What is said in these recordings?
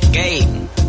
Gay.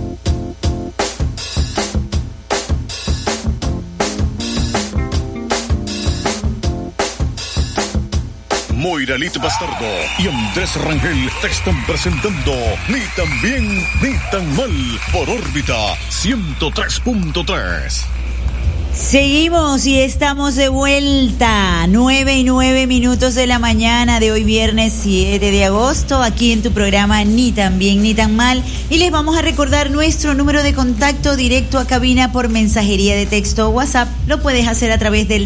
Moira Lito Bastardo y Andrés Rangel te están presentando Ni tan bien ni tan mal por órbita 103.3. Seguimos y estamos de vuelta, 9:09 de la mañana de hoy viernes 7 de agosto, aquí en tu programa Ni tan bien ni tan mal, y les vamos a recordar nuestro número de contacto directo a cabina por mensajería de texto o WhatsApp. Lo puedes hacer a través del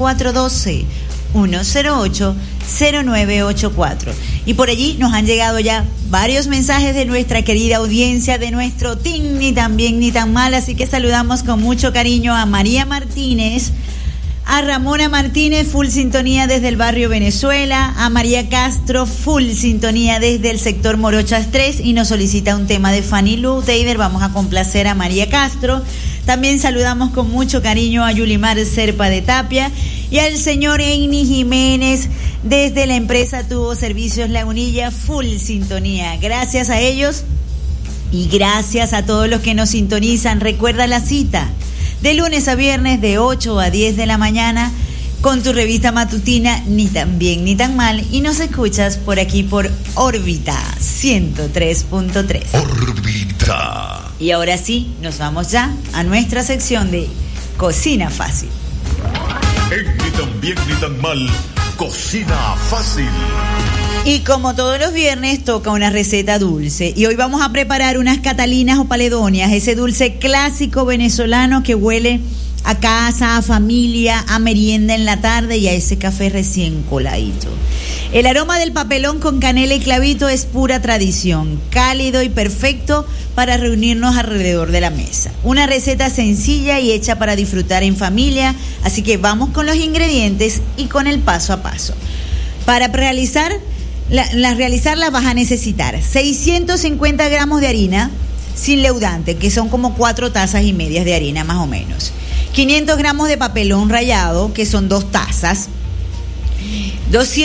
0412-108-0984. Y por allí nos han llegado ya varios mensajes de nuestra querida audiencia, de nuestro team Ni tan bien ni tan mal, así que saludamos con mucho cariño a María Martínez, a Ramona Martínez, full sintonía desde el barrio Venezuela, a María Castro, full sintonía desde el sector Morochas 3, y nos solicita un tema de Fanny Lu. Deider, vamos a complacer a María Castro. También saludamos con mucho cariño a Yulimar Serpa de Tapia y al señor Eini Jiménez desde la empresa Tubo Servicios Lagunilla, full sintonía. Gracias a ellos y gracias a todos los que nos sintonizan. Recuerda la cita de lunes a viernes de 8 a 10 de la mañana con tu revista matutina Ni tan bien ni tan mal, y nos escuchas por aquí por órbita 103.3. Órbita. Y ahora sí, nos vamos ya a nuestra sección de Cocina Fácil. Ni tan bien ni tan mal, Cocina Fácil. Y como todos los viernes, toca una receta dulce. Y hoy vamos a preparar unas catalinas o paledonias, ese dulce clásico venezolano que huele a casa, a familia, a merienda en la tarde y a ese café recién coladito. El aroma del papelón con canela y clavito es pura tradición, cálido y perfecto para reunirnos alrededor de la mesa. Una receta sencilla y hecha para disfrutar en familia, así que vamos con los ingredientes y con el paso a paso. Para realizarla vas a necesitar 650 gramos de harina sin leudante, que son como 4 tazas y medias de harina más o menos. 500 gramos de papelón rallado, que son 2 tazas. 200